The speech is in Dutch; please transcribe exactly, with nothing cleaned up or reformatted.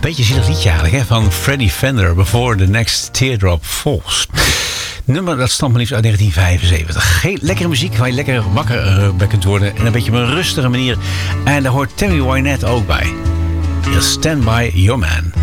Beetje zielig liedje eigenlijk, hè? Van Freddie Fender, Before the Next Teardrop Falls. Nummer dat stamt maar liefst uit negentien vijfenzeventig. Geen lekkere muziek waar je lekker wakker uh, bij kunt worden. En een beetje op een rustige manier. En daar hoort Tammy Wynette ook bij. Just Stand By Your Man.